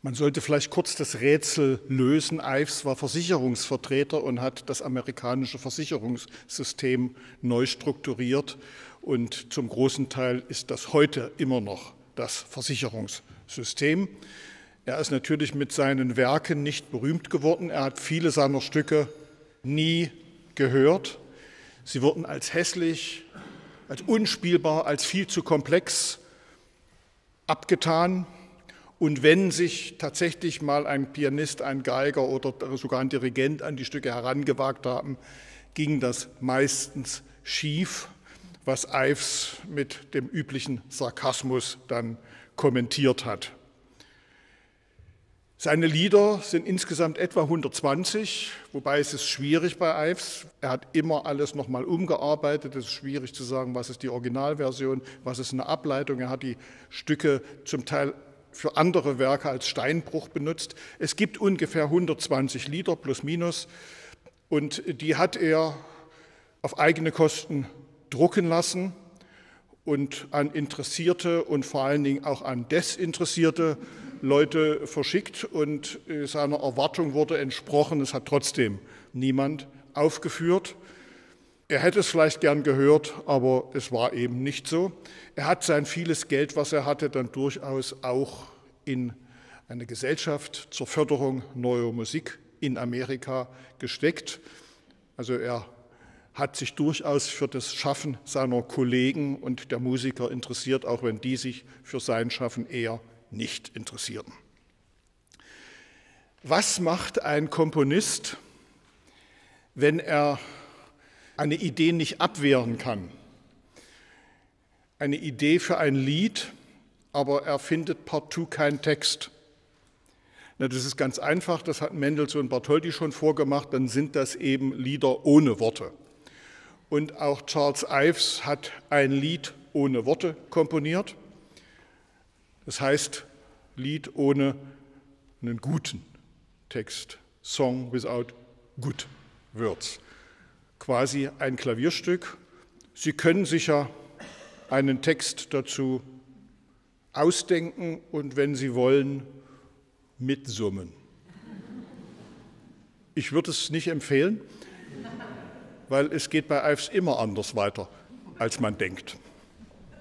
Man sollte vielleicht kurz das Rätsel lösen. Ives war Versicherungsvertreter und hat das amerikanische Versicherungssystem neu strukturiert. Und zum großen Teil ist das heute immer noch das Versicherungssystem. Er ist natürlich mit seinen Werken nicht berühmt geworden. Er hat viele seiner Stücke nie gehört. Sie wurden als hässlich, als unspielbar, als viel zu komplex abgetan. Und wenn sich tatsächlich mal ein Pianist, ein Geiger oder sogar ein Dirigent an die Stücke herangewagt haben, ging das meistens schief, was Ives mit dem üblichen Sarkasmus dann kommentiert hat. Seine Lieder sind insgesamt etwa 120, wobei es ist schwierig bei Ives. Er hat immer alles nochmal umgearbeitet. Es ist schwierig zu sagen, was ist die Originalversion, was ist eine Ableitung. Er hat die Stücke zum Teil für andere Werke als Steinbruch benutzt. Es gibt ungefähr 120 Lieder plus minus und die hat er auf eigene Kosten drucken lassen und an Interessierte und vor allen Dingen auch an desinteressierte Leute verschickt und seiner Erwartung wurde entsprochen. Es hat trotzdem niemand aufgeführt. Er hätte es vielleicht gern gehört, aber es war eben nicht so. Er hat sein vieles Geld, was er hatte, dann durchaus auch in eine Gesellschaft zur Förderung neuer Musik in Amerika gesteckt. Also er hat sich durchaus für das Schaffen seiner Kollegen und der Musiker interessiert, auch wenn die sich für sein Schaffen eher nicht interessierten. Was macht ein Komponist, wenn er eine Idee nicht abwehren kann? Eine Idee für ein Lied, aber er findet partout keinen Text. Na, das ist ganz einfach, das hat Mendelssohn und Bartholdy schon vorgemacht, dann sind das eben Lieder ohne Worte. Und auch Charles Ives hat ein Lied ohne Worte komponiert. Das heißt, Lied ohne einen guten Text. Song without good words. Quasi ein Klavierstück. Sie können sich ja einen Text dazu ausdenken und, wenn Sie wollen, mitsummen. Ich würde es nicht empfehlen, weil es geht bei Ives immer anders weiter, als man denkt.